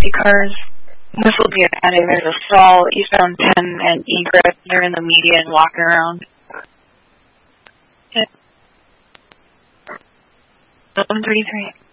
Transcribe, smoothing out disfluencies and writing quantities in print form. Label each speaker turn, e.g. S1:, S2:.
S1: taxi cars. This will be a heading. There's a stall, eastbound 10 and egress. They're in the median walking around. 133.